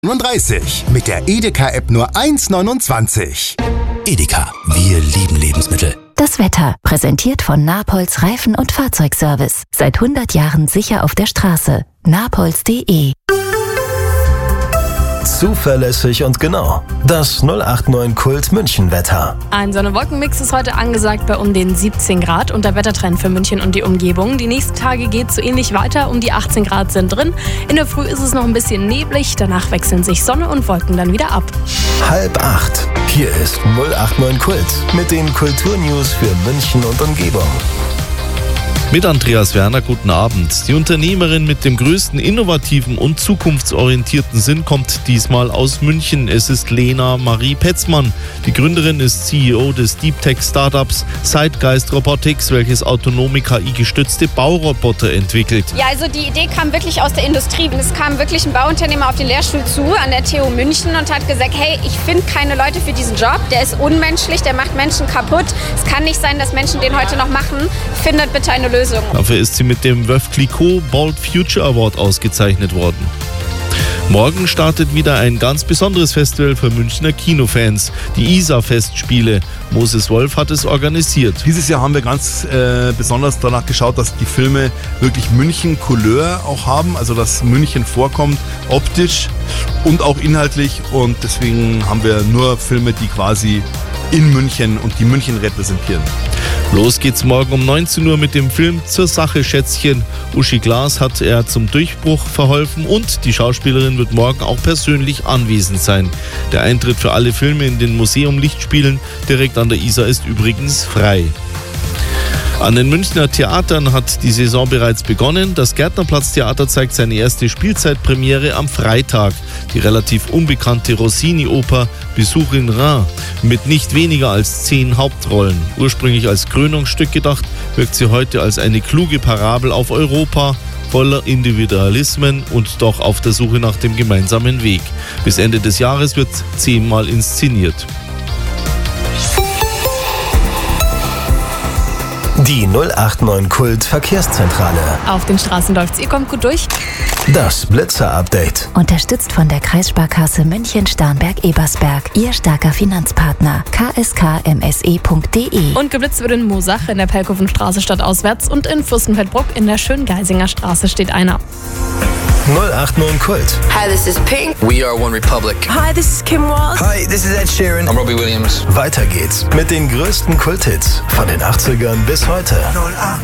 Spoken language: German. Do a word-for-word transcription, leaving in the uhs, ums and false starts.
neununddreißig. Mit der Edeka-App nur eins neunundzwanzig. Edeka, wir lieben Lebensmittel. Das Wetter, präsentiert von Napolz Reifen- und Fahrzeugservice. Seit hundert Jahren sicher auf der Straße. napolz punkt de. Zuverlässig und genau. Das null acht neun Kult München Wetter. Ein Sonne-Wolken-Mix ist heute angesagt bei um den siebzehn Grad und der Wettertrend für München und die Umgebung. Die nächsten Tage geht es so ähnlich weiter, um die achtzehn Grad sind drin. In der Früh ist es noch ein bisschen neblig, danach wechseln sich Sonne und Wolken dann wieder ab. Halb acht. Hier ist null acht neun Kult mit den Kulturnews für München und Umgebung. Mit Andreas Werner, guten Abend. Die Unternehmerin mit dem größten innovativen und zukunftsorientierten Sinn kommt diesmal aus München. Es ist Lena Marie Petzmann. Die Gründerin ist C E O des Deep Tech Startups Zeitgeist Robotics, welches autonome K I-gestützte Bauroboter entwickelt. Ja, also die Idee kam wirklich aus der Industrie. Es kam wirklich ein Bauunternehmer auf den Lehrstuhl zu an der T U München und hat gesagt, hey, ich finde keine Leute für diesen Job. Der ist unmenschlich, der macht Menschen kaputt. Es kann nicht sein, dass Menschen den heute noch machen. Findet bitte eine Lösung. Dafür ist sie mit dem Veuve Clicquot Bold Future Award ausgezeichnet worden. Morgen startet wieder ein ganz besonderes Festival für Münchner Kinofans, die I S A-Festspiele. Moses Wolf hat es organisiert. Dieses Jahr haben wir ganz äh, besonders danach geschaut, dass die Filme wirklich München-Couleur auch haben, also dass München vorkommt, optisch und auch inhaltlich. Und deswegen haben wir nur Filme, die quasi in München und die München repräsentieren. Los geht's morgen um neunzehn Uhr mit dem Film Zur Sache, Schätzchen. Uschi Glas hat er zum Durchbruch verholfen und die Schauspielerin wird morgen auch persönlich anwesend sein. Der Eintritt für alle Filme in den Museum Lichtspielen direkt an der Isar ist übrigens frei. An den Münchner Theatern hat die Saison bereits begonnen. Das Gärtnerplatz-Theater zeigt seine erste Spielzeitpremiere am Freitag. Die relativ unbekannte Rossini-Oper Besuch in Reims mit nicht weniger als zehn Hauptrollen. Ursprünglich als Krönungsstück gedacht, wirkt sie heute als eine kluge Parabel auf Europa, voller Individualismen und doch auf der Suche nach dem gemeinsamen Weg. Bis Ende des Jahres wird zehnmal inszeniert. Die null acht neun Kult Verkehrszentrale. Auf den Straßen läuft's, ihr kommt gut durch. Das Blitzer-Update. Unterstützt von der Kreissparkasse München-Starnberg-Ebersberg. Ihr starker Finanzpartner. k s k m s e punkt de. Und geblitzt wird in Moosach in der Pelkofenstraße stadtauswärts und in Fürstenfeldbruck in der Schöngeisinger Straße steht einer. null acht neun Kult. Hi, this is Pink. We are One Republic. Hi, this is Kim Walsh. Hi, this is Ed Sheeran. I'm Robbie Williams. Weiter geht's mit den größten Kulthits von den achtzigern bis heute.